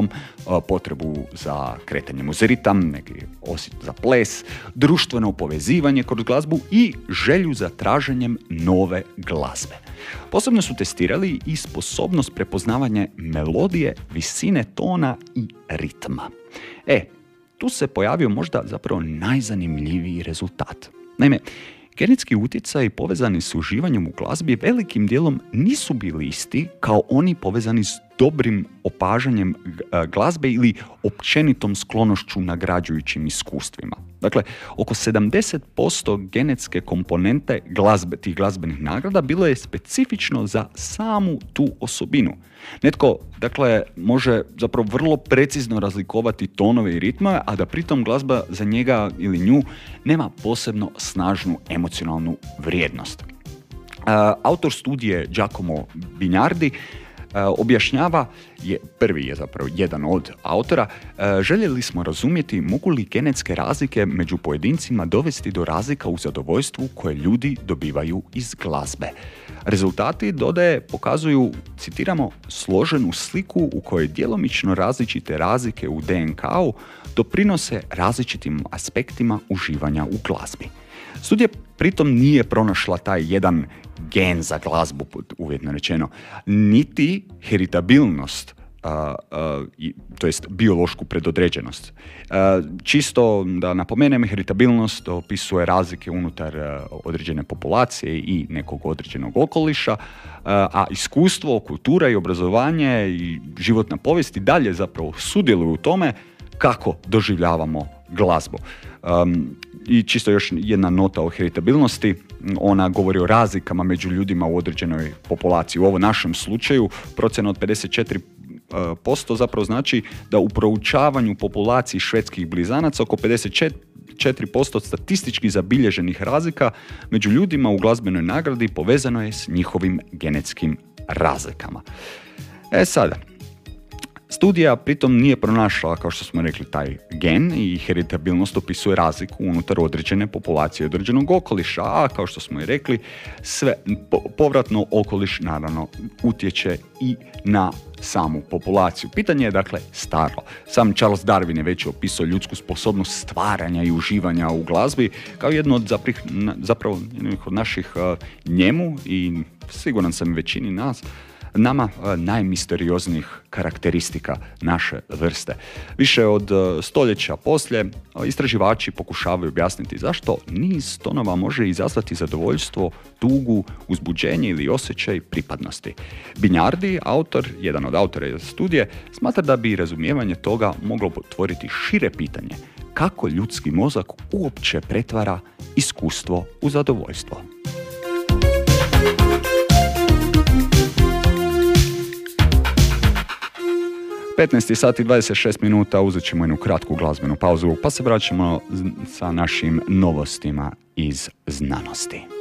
potrebu za kretanjem uz ritam, neki osjećaj za ples, društveno povezivanje kroz glazbu i želju za traženjem nove glazbe. Posebno su testirali i sposobnost prepoznavanja melodije, visine tona i ritma. Tu se pojavio možda zapravo najzanimljiviji rezultat. Naime, genetski utjecaji povezani s uživanjem u glazbi velikim dijelom nisu bili isti kao oni povezani s dobrim opažanjem glazbe ili općenitom sklonošću nagrađujućim iskustvima. Dakle, oko 70% genetske komponente tih glazbenih nagrada bilo je specifično za samu tu osobinu. Netko, dakle, može zapravo vrlo precizno razlikovati tonove i ritme, a da pritom glazba za njega ili nju nema posebno snažnu emocionalnu vrijednost. Autor studije Giacomo Bignardi objašnjava, prvi je zapravo jedan od autora, željeli smo razumjeti mogu li genetske razlike među pojedincima dovesti do razlika u zadovoljstvu koje ljudi dobivaju iz glazbe. Rezultati, dodaje, pokazuju, citiramo, složenu sliku u kojoj djelomično različite razlike u DNK-u doprinose različitim aspektima uživanja u glazbi. Studija pritom nije pronašla taj jedan gen za glazbu, uvjetno rečeno, niti heritabilnost, to jest biološku predodređenost. Čisto da napomenem, heritabilnost opisuje razlike unutar određene populacije i nekog određenog okoliša, a iskustvo, kultura i obrazovanje i životna povijest i dalje zapravo sudjeluju u tome kako doživljavamo glazbu. I čisto još jedna nota o heritabilnosti, ona govori o razlikama među ljudima u određenoj populaciji. U ovom našem slučaju procjena od 54% zapravo znači da u proučavanju populaciji švedskih blizanaca oko 54% statistički zabilježenih razlika među ljudima u glazbenoj nagradi povezano je s njihovim genetskim razlikama. Sada, studija pritom nije pronašla, kao što smo rekli, taj gen i heritabilnost opisuje razliku unutar određene populacije određenog okoliša, a kao što smo i rekli, sve povratno okoliš naravno utječe i na samu populaciju. Pitanje je dakle staro. Sam Charles Darwin je već opisao ljudsku sposobnost stvaranja i uživanja u glazbi kao jedno od zapravo od naših njemu i siguran sam većini nama najmisterioznijih karakteristika naše vrste. Više od stoljeća poslije istraživači pokušavaju objasniti zašto niz tonova može izazvati zadovoljstvo, tugu, uzbuđenje ili osjećaj pripadnosti. Bignardi, jedan od autora studije, smatra da bi razumijevanje toga moglo otvoriti šire pitanje kako ljudski mozak uopće pretvara iskustvo u zadovoljstvo. 15 sati 26 minuta, uzet ćemo jednu kratku glazbenu pauzu, pa se vraćamo sa našim novostima iz znanosti.